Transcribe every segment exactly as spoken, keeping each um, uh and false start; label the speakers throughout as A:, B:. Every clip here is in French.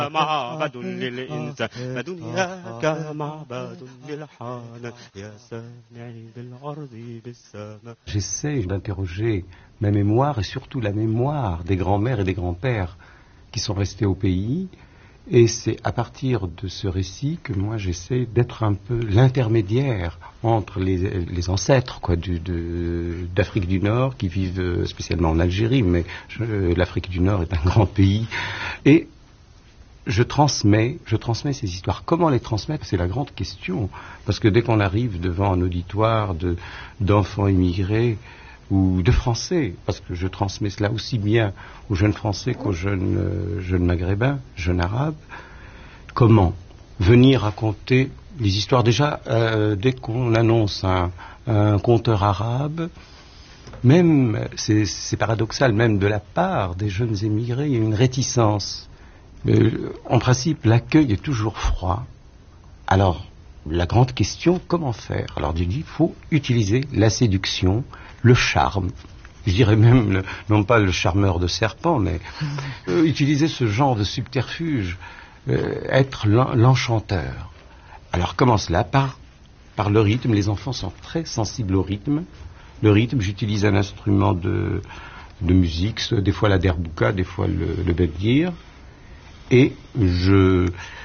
A: معبد للإنسان ما دنياك معبد للحنان يا سامعي بالأرض بالسماء.
B: J'essaie d'interroger ma mémoire et surtout la mémoire des grands-mères et des grands-pères qui sont restés au pays. Et c'est à partir de ce récit que moi j'essaie d'être un peu l'intermédiaire entre les, les ancêtres quoi, du, de, d'Afrique du Nord qui vivent spécialement en Algérie, mais je, l'Afrique du Nord est un grand pays. Et je transmets, je transmets ces histoires. Comment les transmettre? C'est la grande question. Parce que dès qu'on arrive devant un auditoire de, d'enfants immigrés, ou de Français, parce que je transmets cela aussi bien aux jeunes Français qu'aux jeunes, euh, jeunes Maghrébins, jeunes Arabes. Comment venir raconter les histoires? Déjà, euh, dès qu'on annonce un, un conteur arabe, même, c'est, c'est paradoxal, même de la part des jeunes émigrés, il y a une réticence. Euh, en principe, l'accueil est toujours froid. Alors, la grande question, comment faire? Alors, je dis, il faut utiliser la séduction, le charme, je dirais même, le, non pas le charmeur de serpent, mais euh, utiliser ce genre de subterfuge, euh, être l'en, l'enchanteur. Alors comment cela? Par, par le rythme, les enfants sont très sensibles au rythme. Le rythme, j'utilise un instrument de, de musique, des fois la derbouka, des fois le, le bedgir, et je,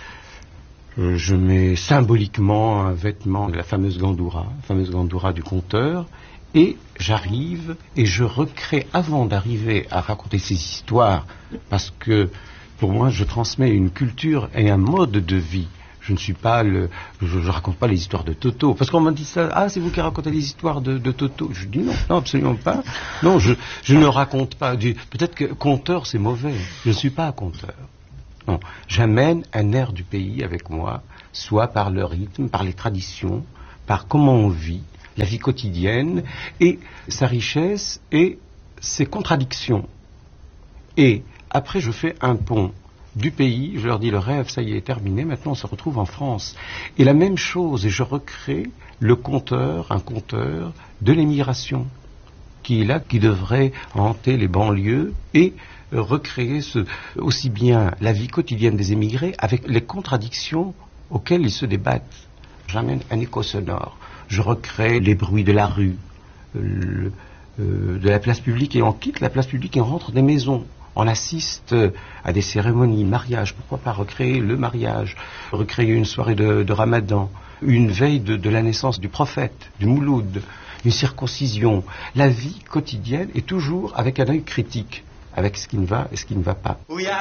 B: je mets symboliquement un vêtement de la fameuse gandoura, la fameuse gandoura du conteur, et j'arrive et je recrée, avant d'arriver à raconter ces histoires, parce que pour moi je transmets une culture et un mode de vie. Je ne suis pas le, je ne raconte pas les histoires de Toto, parce qu'on m'a dit ça, ah c'est vous qui racontez les histoires de, de Toto. Je dis non, non absolument pas. Non, je, je ne raconte pas. Du, peut-être que conteur c'est mauvais. Je ne suis pas un conteur. Non, j'amène un air du pays avec moi, soit par le rythme, par les traditions, par comment on vit, la vie quotidienne, et sa richesse et ses contradictions. Et après, je fais un pont du pays, je leur dis le rêve, ça y est, terminé, maintenant on se retrouve en France. Et la même chose, et je recrée le conteur, un conteur de l'émigration, qui est là, qui devrait hanter les banlieues et recréer ce, aussi bien la vie quotidienne des émigrés avec les contradictions auxquelles ils se débattent. J'amène un écho sonore. Je recrée les bruits de la rue, le, euh, de la place publique, et on quitte la place publique et on rentre des maisons. On assiste à des cérémonies, mariage. Pourquoi pas recréer le mariage, recréer une soirée de, de Ramadan, une veille de, de la naissance du prophète, du Mouloud, une circoncision. La vie quotidienne est toujours avec un œil critique, avec ce qui ne va et ce qui ne va pas.